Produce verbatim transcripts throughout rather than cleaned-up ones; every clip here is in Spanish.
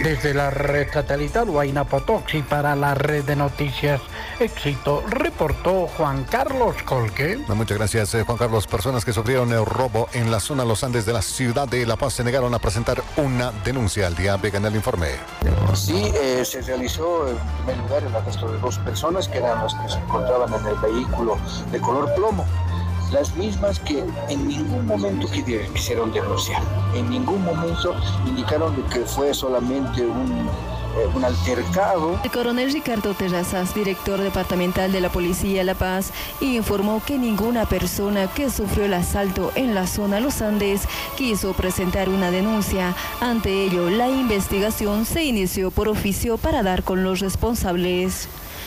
Desde la red satelital Huayna Potosí para la red de noticias Éxito, reportó Juan Carlos Colque. Muchas gracias, Juan Carlos. Personas que sufrieron el robo en la zona Los Andes de la ciudad de La Paz se negaron a presentar una denuncia. Al día Vega en el informe. Sí, eh, se realizó en primer lugar el arresto de dos personas que eran las que se encontraban en el vehículo de color plomo. Las mismas que en ningún momento quisieron denunciar, en ningún momento indicaron de que fue solamente un, eh, un altercado. El coronel Ricardo Terrazas, director departamental de la Policía La Paz, informó que ninguna persona que sufrió el asalto en la zona Los Andes quiso presentar una denuncia. Ante ello, la investigación se inició por oficio para dar con los responsables.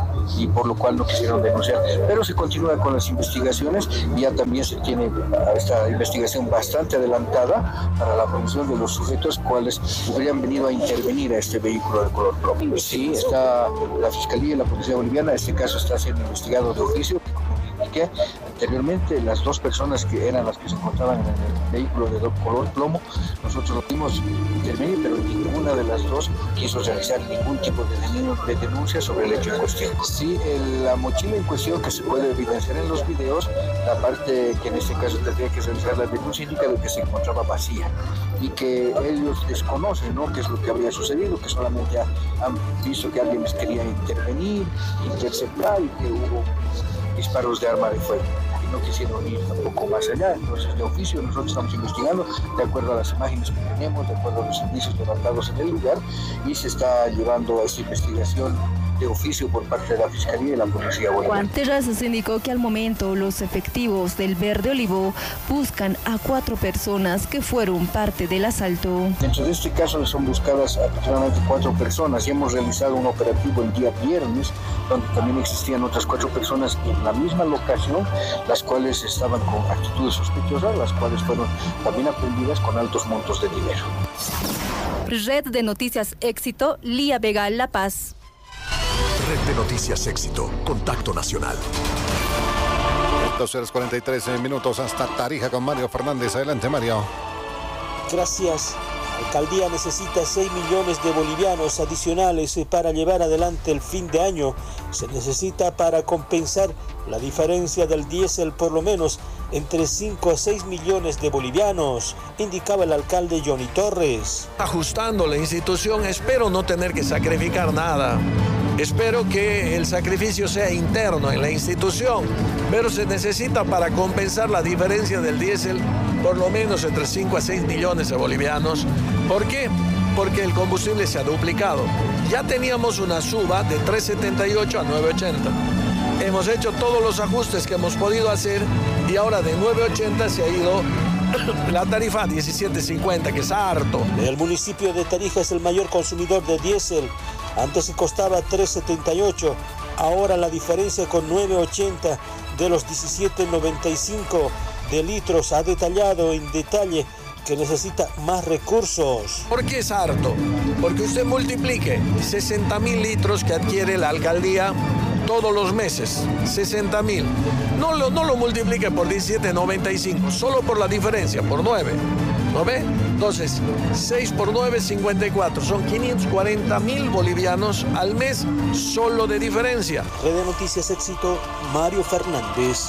Y por lo cual no quisieron denunciar, pero se continúa con las investigaciones. Ya también se tiene esta investigación bastante adelantada para la aprehensión de los sujetos cuales hubieran venido a intervenir a este vehículo de color plomo. Sí, está la Fiscalía y la Policía Boliviana, este caso está siendo investigado de oficio. Que anteriormente las dos personas que eran las que se encontraban en el vehículo de color plomo, nosotros lo vimos intervenir, pero ninguna de las dos quiso realizar ningún tipo de denuncia sobre el hecho en cuestión. Sí, el, la mochila en cuestión que se puede evidenciar en los videos, la parte que en este caso tendría que realizar la denuncia indica de que se encontraba vacía y que ellos desconocen, ¿no?, qué es lo que había sucedido, que solamente han visto que alguien les quería intervenir, interceptar y que hubo disparos de arma de fuego y no quisieron ir tampoco más allá. Entonces, de oficio, nosotros estamos investigando de acuerdo a las imágenes que tenemos, de acuerdo a los indicios levantados en el lugar, y se está llevando a esta investigación de oficio por parte de la Fiscalía y la Policía Boliviana. Juan Terrazas indicó que al momento los efectivos del Verde Olivo buscan a cuatro personas que fueron parte del asalto. Dentro de este caso son buscadas aproximadamente cuatro personas y hemos realizado un operativo el día viernes donde también existían otras cuatro personas en la misma locación, las cuales estaban con actitudes sospechosas, las cuales fueron también aprendidas con altos montos de dinero. Red de Noticias Éxito, Lía Vega, La Paz. Red de Noticias Éxito, Contacto Nacional. dos horas cuarenta y tres minutos hasta Tarija con Mario Fernández. Adelante, Mario. Gracias. La alcaldía necesita seis millones de bolivianos adicionales para llevar adelante el fin de año. Se necesita para compensar la diferencia del diésel por lo menos entre cinco a seis millones de bolivianos, indicaba el alcalde Johnny Torres. Ajustando la institución, espero no tener que sacrificar nada. Espero que el sacrificio sea interno en la institución, pero se necesita para compensar la diferencia del diésel por lo menos entre cinco a seis millones de bolivianos. ¿Por qué? Porque el combustible se ha duplicado. Ya teníamos una suba de tres setenta y ocho a nueve ochenta. Hemos hecho todos los ajustes que hemos podido hacer y ahora de nueve ochenta se ha ido la tarifa a diecisiete cincuenta, que es harto. El municipio de Tarija es el mayor consumidor de diésel. Antes costaba tres setenta y ocho, ahora la diferencia con nueve ochenta de los diecisiete noventa y cinco de litros. Ha detallado en detalle que necesita más recursos. ¿Por qué es harto? Porque usted multiplique sesenta mil litros que adquiere la alcaldía todos los meses, sesenta mil. No lo, no lo multiplique por diecisiete noventa y cinco, solo por la diferencia, por nueve. ¿No ve? Entonces, seis por nueve, cincuenta y cuatro. Son quinientos cuarenta mil bolivianos al mes solo de diferencia. Red de Noticias Éxito, Mario Fernández.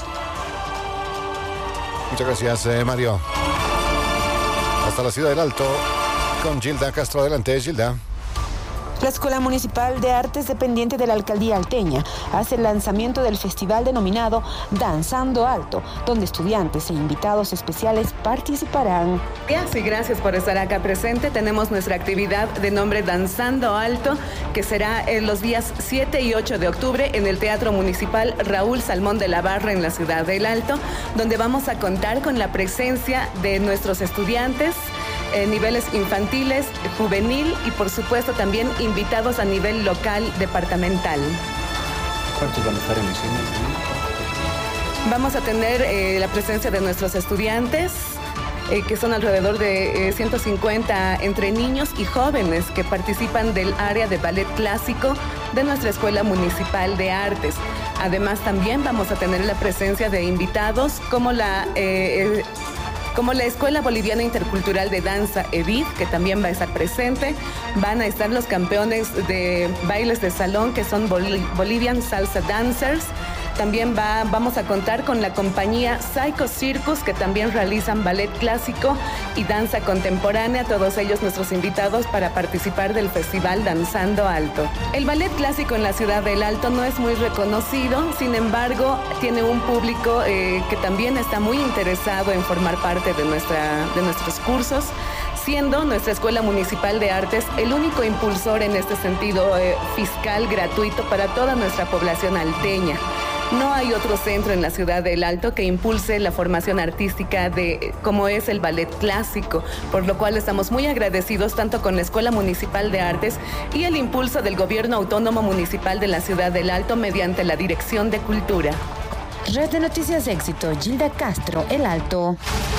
Muchas gracias, eh, Mario. Hasta la ciudad del Alto con Gilda Castro. Adelante, Gilda. La Escuela Municipal de Artes, dependiente de la Alcaldía Alteña, hace el lanzamiento del festival denominado Danzando Alto, donde estudiantes e invitados especiales participarán. Gracias y gracias por estar acá presente. Tenemos nuestra actividad de nombre Danzando Alto, que será en los días siete y ocho de octubre en el Teatro Municipal Raúl Salmón de la Barra en la ciudad del Alto, donde vamos a contar con la presencia de nuestros estudiantes, Eh, niveles infantiles, juvenil y por supuesto también invitados a nivel local, departamental. ¿Cuántos van a estar en escena? Vamos a tener eh, la presencia de nuestros estudiantes, eh, que son alrededor de eh, ciento cincuenta entre niños y jóvenes que participan del área de ballet clásico de nuestra Escuela Municipal de Artes. Además también vamos a tener la presencia de invitados como la... Eh, como la Escuela Boliviana Intercultural de Danza EBID, que también va a estar presente. Van a estar los campeones de bailes de salón, que son Bol- Bolivian Salsa Dancers. También va, vamos a contar con la compañía Psycho Circus, que también realizan ballet clásico y danza contemporánea, todos ellos nuestros invitados para participar del festival Danzando Alto. El ballet clásico en la ciudad del Alto no es muy reconocido, sin embargo, tiene un público eh, que también está muy interesado en formar parte de, nuestra, de nuestros cursos, siendo nuestra Escuela Municipal de Artes el único impulsor en este sentido eh, fiscal gratuito para toda nuestra población alteña. No hay otro centro en la ciudad del Alto que impulse la formación artística de como es el ballet clásico, por lo cual estamos muy agradecidos tanto con la Escuela Municipal de Artes y el impulso del Gobierno Autónomo Municipal de la ciudad del Alto mediante la Dirección de Cultura. Red de Noticias Éxito, Gilda Castro, El Alto.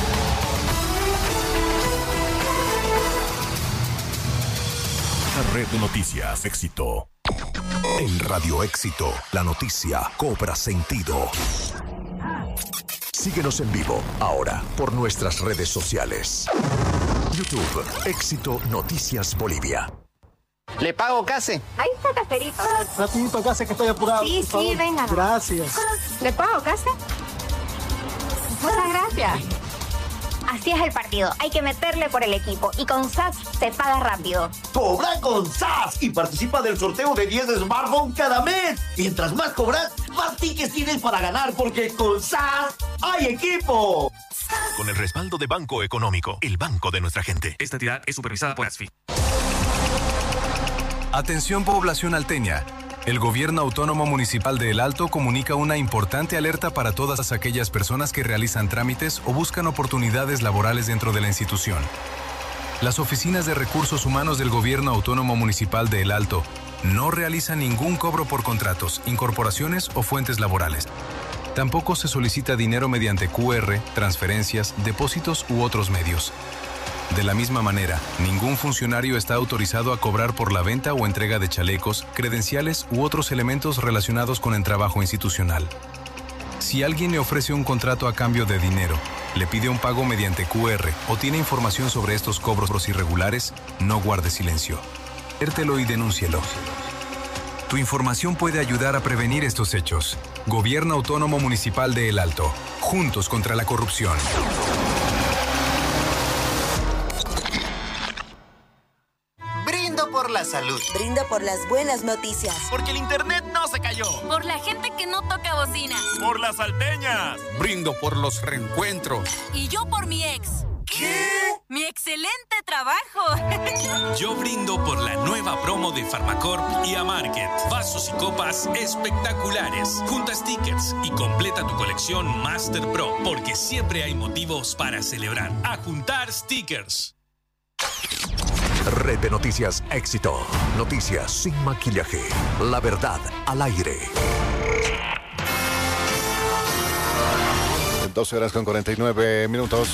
Red de Noticias Éxito. En Radio Éxito, la noticia cobra sentido. Síguenos en vivo ahora por nuestras redes sociales. YouTube, Éxito Noticias Bolivia. Le pago, Case. Ahí está, Caserito. Rapidito, Case, que estoy apurado. Sí, sí, venga. Gracias. ¿Le pago, Case? Muchas gracias. Así es el partido. Hay que meterle por el equipo. Y con S A S se paga rápido. Cobra con S A S y participa del sorteo de diez smartphones cada mes. Mientras más cobras, más tickets tienes para ganar, porque con S A S hay equipo. Con el respaldo de Banco Económico, el banco de nuestra gente. Esta entidad es supervisada por ASFI. Atención, población alteña. El Gobierno Autónomo Municipal de El Alto comunica una importante alerta para todas aquellas personas que realizan trámites o buscan oportunidades laborales dentro de la institución. Las oficinas de recursos humanos del Gobierno Autónomo Municipal de El Alto no realizan ningún cobro por contratos, incorporaciones o fuentes laborales. Tampoco se solicita dinero mediante Q R, transferencias, depósitos u otros medios. De la misma manera, ningún funcionario está autorizado a cobrar por la venta o entrega de chalecos, credenciales u otros elementos relacionados con el trabajo institucional. Si alguien le ofrece un contrato a cambio de dinero, le pide un pago mediante Q R o tiene información sobre estos cobros irregulares, no guarde silencio. Értelo y denúncielo. Tu información puede ayudar a prevenir estos hechos. Gobierno Autónomo Municipal de El Alto. Juntos contra la corrupción. Por la salud. Brindo por las buenas noticias. Porque el internet no se cayó. Por la gente que no toca bocina. Por las salteñas. Brindo por los reencuentros. Y yo por mi ex. ¿Qué? ¡Mi excelente trabajo! Yo brindo por la nueva promo de Farmacorp y Amarket. Vasos y copas espectaculares. Junta stickers y completa tu colección Master Pro, porque siempre hay motivos para celebrar. A juntar stickers. Red de Noticias Éxito. Noticias sin maquillaje. La verdad al aire. doce horas con cuarenta y nueve minutos.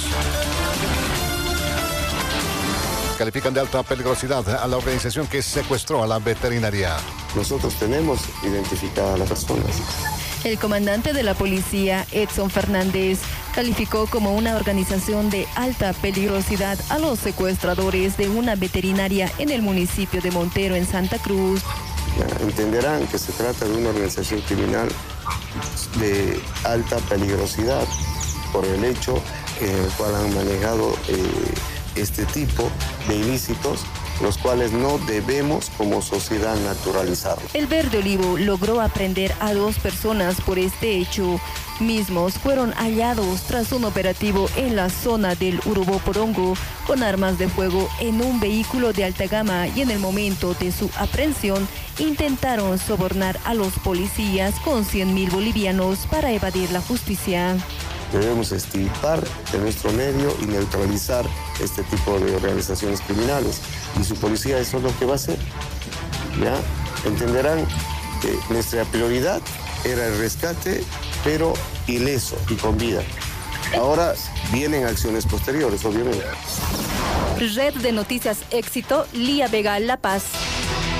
Califican de alta peligrosidad a la organización que secuestró a la veterinaria. Nosotros tenemos identificada a las personas. El comandante de la policía, Edson Fernández, calificó como una organización de alta peligrosidad a los secuestradores de una veterinaria en el municipio de Montero, en Santa Cruz. Ya, entenderán que se trata de una organización criminal de alta peligrosidad por el hecho en el cual han manejado eh, este tipo de ilícitos, los cuales no debemos como sociedad naturalizar. El Verde Olivo logró aprender a dos personas por este hecho. Mismos fueron hallados tras un operativo en la zona del Urubó Porongo con armas de fuego en un vehículo de alta gama, y en el momento de su aprehensión intentaron sobornar a los policías con cien mil bolivianos para evadir la justicia. Debemos extirpar de nuestro medio y neutralizar este tipo de organizaciones criminales. Y su policía eso es lo que va a hacer. ¿Ya? Entenderán que nuestra prioridad era el rescate, pero ileso y con vida. Ahora vienen acciones posteriores, obviamente. Red de Noticias Éxito, Lía Vega, La Paz.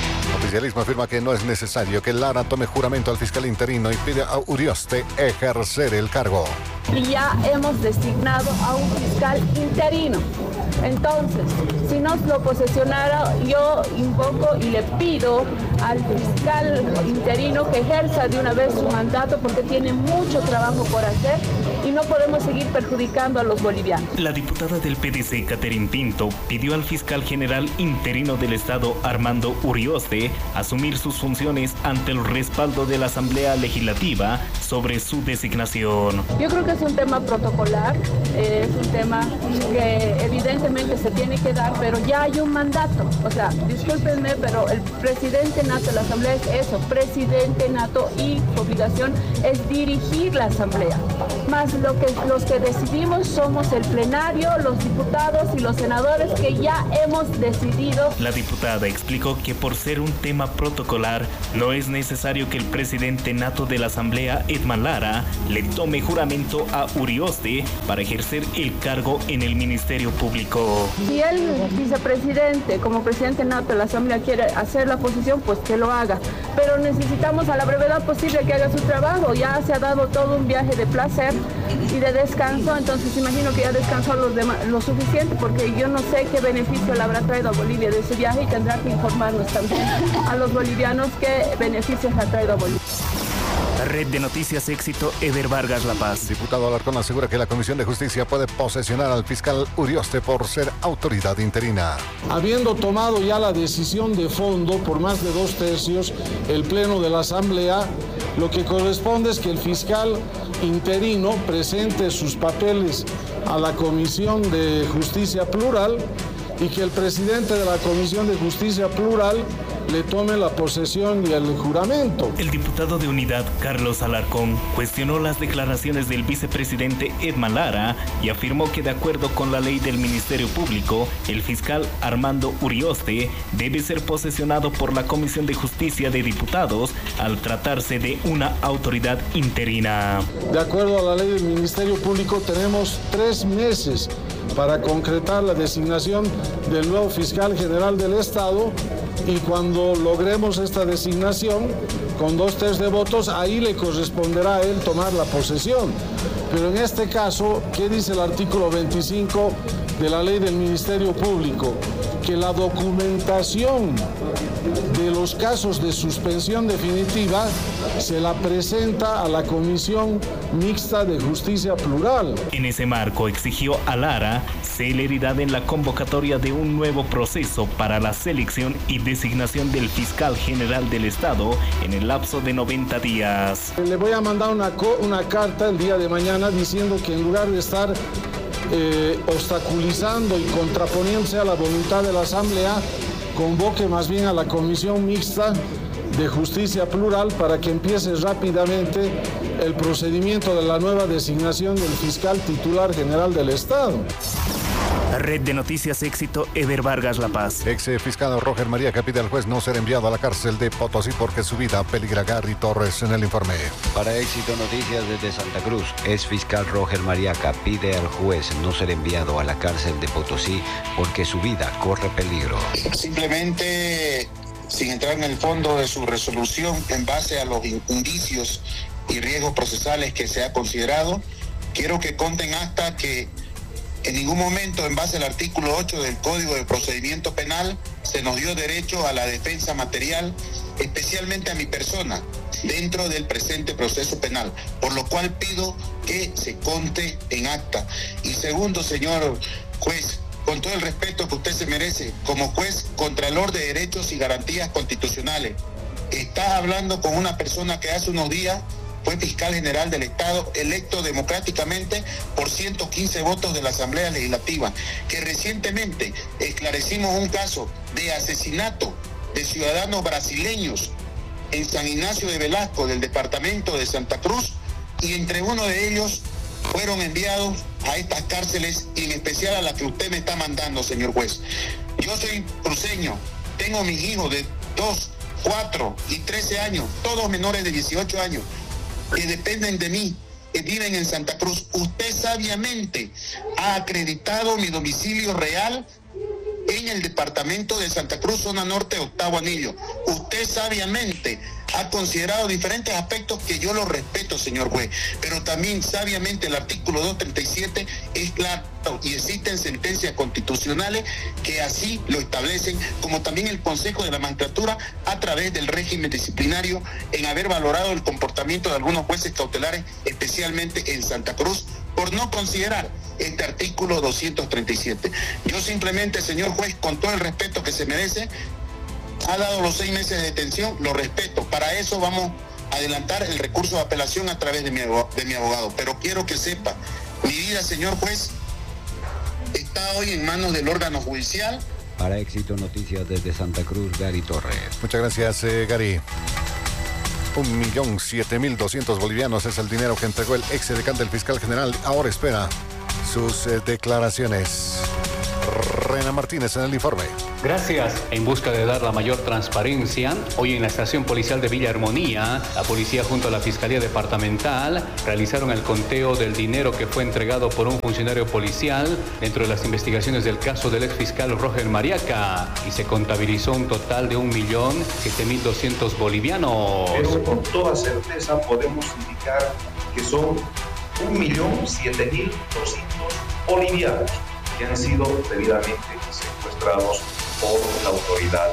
oficialismo afirma que no es necesario que Lara tome juramento al fiscal interino y pide a Urioste ejercer el cargo. Y ya hemos designado a un fiscal interino. Entonces, si nos lo posesionara, yo invoco y le pido al fiscal interino que ejerza de una vez su mandato porque tiene mucho trabajo por hacer y no podemos seguir perjudicando a los bolivianos. La diputada del P D C, Catherine Pinto, pidió al fiscal general interino del Estado, Armando Urioste, asumir sus funciones ante el respaldo de la Asamblea Legislativa sobre su designación. Yo creo que es un tema protocolar, eh, es un tema que evidentemente se tiene que dar, pero ya hay un mandato. O sea, discúlpenme, pero el presidente nato de la Asamblea es eso, presidente nato, y su obligación es dirigir la Asamblea. Más lo que, los que decidimos somos el plenario, los diputados y los senadores que ya hemos decidido. La diputada explicó que por ser un tema protocolar, no es necesario que el presidente nato de la Asamblea, Edman Lara, le tome juramento a Urioste para ejercer el cargo en el Ministerio Público. Si el vicepresidente, como presidente nato de la Asamblea, quiere hacer la posición, pues que lo haga. Pero necesitamos a la brevedad posible que haga su trabajo. Ya se ha dado todo un viaje de placer y de descanso, entonces imagino que ya descansó lo, lo suficiente, porque yo no sé qué beneficio le habrá traído a Bolivia de ese viaje y tendrá que informarnos también a los bolivianos qué beneficios ha traído a Bolivia. Red de Noticias Éxito, Eder Vargas, La Paz. Diputado Alarcón asegura que la Comisión de Justicia puede posesionar al fiscal Urioste por ser autoridad interina. Habiendo tomado ya la decisión de fondo por más de dos tercios el Pleno de la Asamblea, lo que corresponde es que el fiscal interino presente sus papeles a la Comisión de Justicia Plural y que el presidente de la Comisión de Justicia Plural le tome la posesión y el juramento. El diputado de Unidad, Carlos Alarcón, cuestionó las declaraciones del vicepresidente Edman Lara y afirmó que de acuerdo con la ley del Ministerio Público, el fiscal Armando Urioste debe ser posesionado por la Comisión de Justicia de Diputados al tratarse de una autoridad interina. De acuerdo a la ley del Ministerio Público, tenemos tres meses para concretar la designación del nuevo fiscal general del Estado, y cuando logremos esta designación con dos tercios de votos, ahí le corresponderá a él tomar la posesión. Pero en este caso, ¿qué dice el artículo veinticinco de la ley del Ministerio Público? Que la documentación de los casos de suspensión definitiva se la presenta a la Comisión Mixta de Justicia Plural. En ese marco exigió a Lara celeridad en la convocatoria de un nuevo proceso para la selección y designación del fiscal general del Estado en el lapso de noventa días. Le voy a mandar una, una carta el día de mañana diciendo que en lugar de estar eh, obstaculizando y contraponiéndose a la voluntad de la Asamblea, convoque más bien a la Comisión Mixta de Justicia Plural para que empiece rápidamente el procedimiento de la nueva designación del fiscal titular general del Estado. Red de Noticias Éxito, Eder Vargas, La Paz. Ex fiscal Roger María pide al juez no ser enviado a la cárcel de Potosí porque su vida peligra. Gary Torres en el informe. Para Éxito Noticias desde Santa Cruz, ex fiscal Roger Mariaca pide al juez no ser enviado a la cárcel de Potosí porque su vida corre peligro. Simplemente, sin entrar en el fondo de su resolución, en base a los indicios y riesgos procesales que se ha considerado, quiero que conten hasta que en ningún momento, en base al artículo ocho del Código de Procedimiento Penal, se nos dio derecho a la defensa material, especialmente a mi persona, dentro del presente proceso penal, por lo cual pido que se conte en acta. Y segundo, señor juez, con todo el respeto que usted se merece, como juez contralor de derechos y garantías constitucionales, está hablando con una persona que hace unos días fue fiscal general del Estado, electo democráticamente por ciento quince votos de la Asamblea Legislativa, que recientemente esclarecimos un caso de asesinato de ciudadanos brasileños en San Ignacio de Velasco, del departamento de Santa Cruz, y entre uno de ellos fueron enviados a estas cárceles, y en especial a la que usted me está mandando, señor juez. Yo soy cruceño, tengo mis hijos de dos, cuatro y trece años, todos menores de dieciocho años, que dependen de mí, que viven en Santa Cruz. Usted sabiamente ha acreditado mi domicilio real en el departamento de Santa Cruz, zona norte, octavo anillo. Usted sabiamente ha considerado diferentes aspectos que yo los respeto, señor juez, pero también sabiamente el artículo doscientos treinta y siete es claro y existen sentencias constitucionales que así lo establecen, como también el Consejo de la Magistratura a través del régimen disciplinario en haber valorado el comportamiento de algunos jueces cautelares, especialmente en Santa Cruz, por no considerar este artículo doscientos treinta y siete. Yo simplemente, señor juez, con todo el respeto que se merece, ha dado los seis meses de detención, lo respeto. Para eso vamos a adelantar el recurso de apelación a través de mi, de mi abogado. Pero quiero que sepa, mi vida, señor juez, está hoy en manos del órgano judicial. Para Éxito Noticias desde Santa Cruz, Gary Torres. Muchas gracias, eh, Gary. Un millón siete mil doscientos bolivianos es el dinero que entregó el ex edecán del fiscal general. Ahora espera sus eh, declaraciones. Renan Martínez en el informe. Gracias. En busca de dar la mayor transparencia, hoy en la estación policial de Villa Armonía, la policía junto a la Fiscalía Departamental realizaron el conteo del dinero que fue entregado por un funcionario policial dentro de las investigaciones del caso del ex fiscal Roger Mariaca y se contabilizó un total de un millón siete mil doscientos bolivianos. Pero con toda certeza podemos indicar que son un millón siete mil doscientos bolivianos que han sido debidamente secuestrados por la autoridad.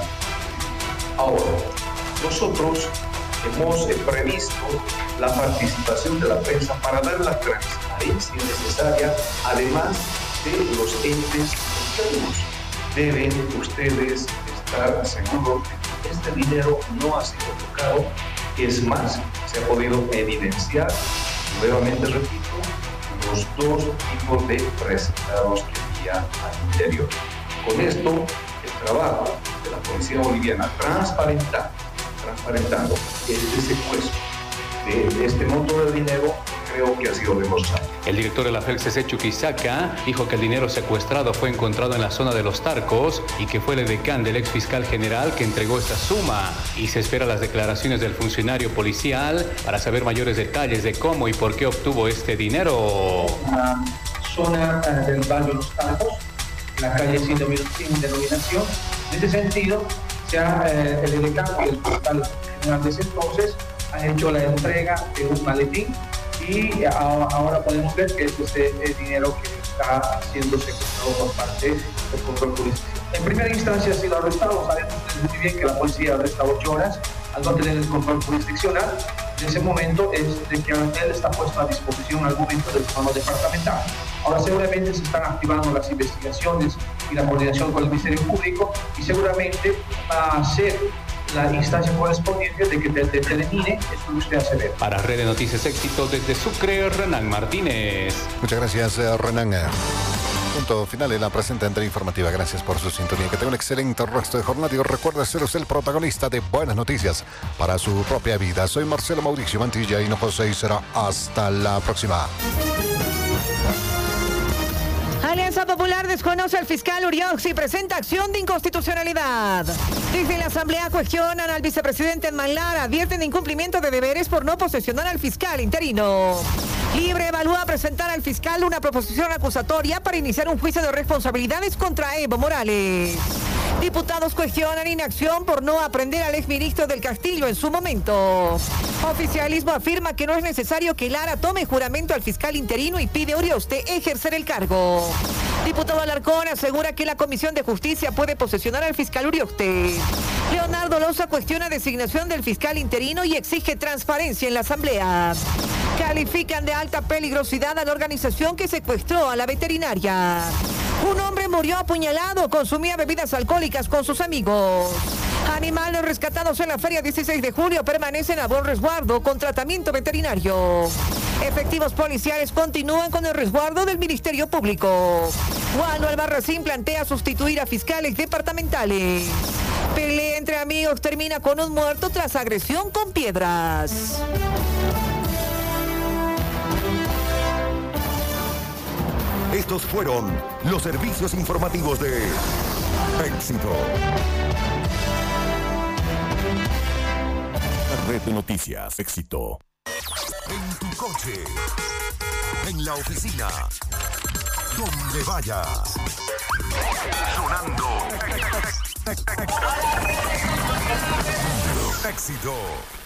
Ahora, nosotros hemos previsto la participación de la prensa para dar la transparencia necesaria, además de los entes externos. Deben ustedes estar seguros de que este dinero no ha sido tocado, es más, se ha podido evidenciar, nuevamente repito, los dos tipos de recetados que había al interior. Con esto, el trabajo de la policía boliviana transparentando, transparentando este secuestro de este monto de dinero, creo que ha sido demostrado. El director de la F E L C C, Chuquisaca, dijo que el dinero secuestrado fue encontrado en la zona de Los Tarcos y que fue el edecán del ex fiscal general que entregó esta suma. Y se espera las declaraciones del funcionario policial para saber mayores detalles de cómo y por qué obtuvo este dinero. Una zona uh, del barrio Los Tarcos, en la calle sin denominación. En ese sentido, ya eh, el edecán y el fiscal general de ese entonces han hecho la entrega de un maletín y ahora podemos ver que es este dinero que está siendo secuestrado por parte del control jurisdiccional. En primera instancia ha sido arrestado, sabemos muy bien que la policía arresta ocho horas al no tener el control jurisdiccional. En ese momento es de que él está puesto a disposición al momento del plano departamental. Ahora seguramente se están activando las investigaciones y la coordinación con el Ministerio Público y seguramente va a ser la instancia correspondiente de que determine esto que usted hace ver. Para Red de Noticias Éxito desde Sucre, Renan Martínez. Muchas gracias, Renan. Punto final en la presente entrega informativa. Gracias por su sintonía. Que tenga un excelente resto de jornada y recuerde ser usted el protagonista de buenas noticias para su propia vida. Soy Marcelo Mauricio Mantilla y no José y será hasta la próxima. Alianza Popular desconoce al fiscal Uriox y presenta acción de inconstitucionalidad. Desde la Asamblea cuestionan al vicepresidente Edman Lara, advierten de incumplimiento de deberes por no posesionar al fiscal interino. Libre evalúa presentar al fiscal una proposición acusatoria para iniciar un juicio de responsabilidades contra Evo Morales. Diputados cuestionan inacción por no aprender al exministro del Castillo en su momento. Oficialismo afirma que no es necesario que Lara tome juramento al fiscal interino y pide a Urioste ejercer el cargo. Diputado Alarcón asegura que la Comisión de Justicia puede posesionar al fiscal Urioste. Leonardo Loza cuestiona designación del fiscal interino y exige transparencia en la Asamblea. Califican de alta peligrosidad a la organización que secuestró a la veterinaria. Un hombre murió apuñalado, consumía bebidas alcohólicas con sus amigos. Animales rescatados en la feria dieciséis de julio permanecen a buen resguardo con tratamiento veterinario. Efectivos policiales continúan con el resguardo del Ministerio Público. Juan Albarracín plantea sustituir a fiscales departamentales. Pelea entre amigos termina con un muerto tras agresión con piedras. Estos fueron los servicios informativos de Éxito. Red de Noticias Éxito. En tu coche, en la oficina, donde vayas. Sonando Éxito.